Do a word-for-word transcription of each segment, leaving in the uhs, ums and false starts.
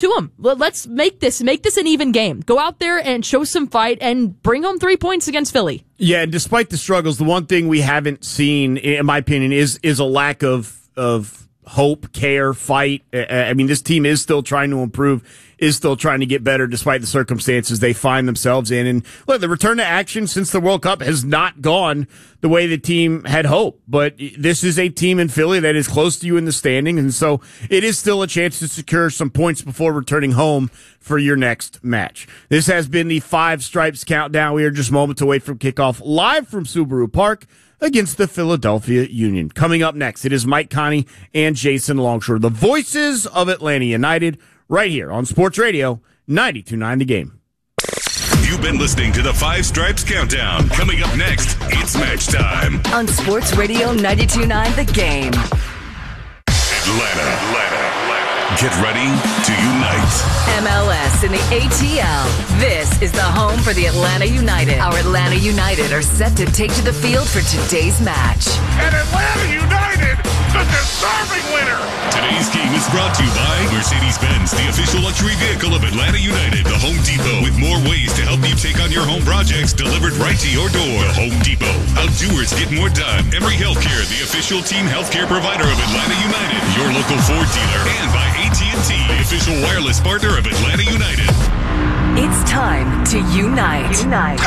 to them. Let's make this make this an even game. Go out there and show some fight and bring home three points against Philly. Yeah, and despite the struggles, the one thing we haven't seen, in my opinion, is is a lack of of hope, care, fight. I mean, this team is still trying to improve, is still trying to get better despite the circumstances they find themselves in. And look, the return to action since the World Cup has not gone the way the team had hoped. But this is a team in Philly that is close to you in the standing, and so it is still a chance to secure some points before returning home for your next match. This has been the Five Stripes Countdown. We are just moments away from kickoff live from Subaru Park against the Philadelphia Union. Coming up next, it is Mike Conti and Jason Longshore, the voices of Atlanta United, right here on Sports Radio ninety-two point nine The Game. You've been listening to the Five Stripes Countdown. Coming up next, it's match time. On Sports Radio ninety-two point nine The Game. Atlanta, Atlanta, Atlanta. Get ready to unite. M L S in the A T L. This is the home for the Atlanta United. Our Atlanta United are set to take to the field for today's match. And Atlanta United, the deserving winner. Today's game is brought to you by Mercedes-Benz, the official luxury vehicle of Atlanta United. The Home Depot, with more ways to help you take on your home projects delivered right to your door. The Home Depot. How doers get more done. Emory Healthcare, the official team healthcare provider of Atlanta United. Your local Ford dealer. And by A T and T, the official wireless partner of Atlanta United. It's time to unite. Unite.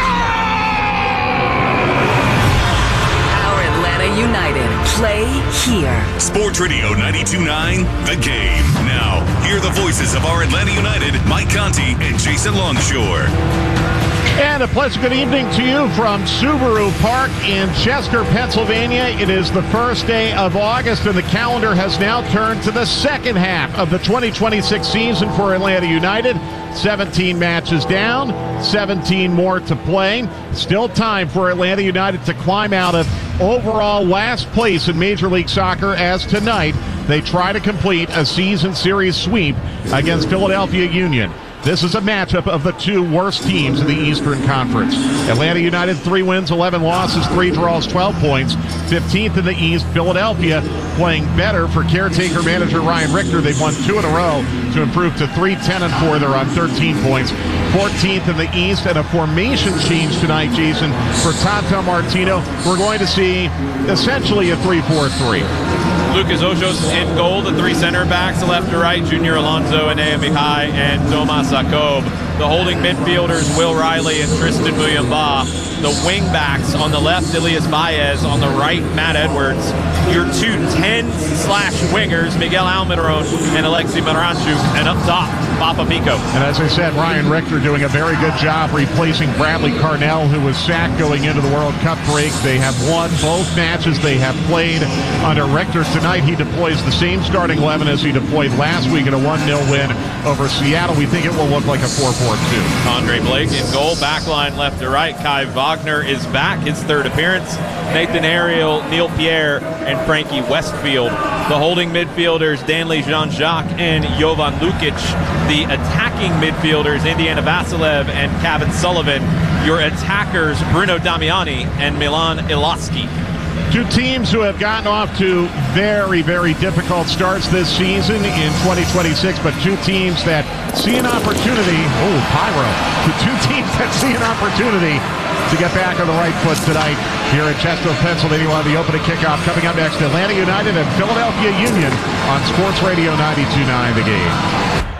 Our Atlanta United play here. Sports Radio ninety-two point nine The Game. Now, hear the voices of our Atlanta United, Mike Conti and Jason Longshore. And a pleasant good evening to you from Subaru Park in Chester, Pennsylvania. It is the first day of August, and the calendar has now turned to the second half of the twenty twenty-six season for Atlanta United. seventeen matches down, seventeen more to play. Still time for Atlanta United to climb out of overall last place in Major League Soccer, as tonight they try to complete a season series sweep against Philadelphia Union. This is a matchup of the two worst teams in the Eastern Conference. Atlanta United, three wins, eleven losses, three draws, twelve points. fifteenth in the East. Philadelphia playing better for caretaker manager Ryan Richter. They've won two in a row to improve to three, ten, and four. They're on thirteen points. fourteenth in the East, and a formation change tonight, Jason, for Tata Martino. We're going to see essentially a three four three. Lucas Ojos in goal, the three center backs, left to right, Junior Alonso, Enea Mihai, and Tomas Jacob. The holding midfielders, Will Riley and Tristan Muyamba. The wing backs on the left, Elias Baez. On the right, Matt Edwards. Your two tens slash wingers, Miguel Almiron and Alexi Maranchuk. And up top, Papa Pico. And as I said, Ryan Richter doing a very good job replacing Bradley Carnell, who was sacked going into the World Cup break. They have won both matches they have played under Richter. Tonight, he deploys the same starting eleven as he deployed last week in a one nil win over Seattle. We think it will look like a four four two. Andre Blake in goal, backline left to right. Kai Wagner is back, his third appearance. Nathan Ariel, Neil Pierre, and Frankie Westfield. The holding midfielders, Danley Jean-Jacques and Jovan Lukic. The attacking midfielders, Indiana Vasilev and Kevin Sullivan. Your attackers, Bruno Damiani and Milan Iloski. Two teams who have gotten off to very, very difficult starts this season in twenty twenty-six, but two teams that see an opportunity. Oh, Pyro. The two teams that see an opportunity to get back on the right foot tonight here in Chester, Pennsylvania. We'll have the opening kickoff coming up next. Atlanta United and Philadelphia Union on Sports Radio ninety-two point nine The Game.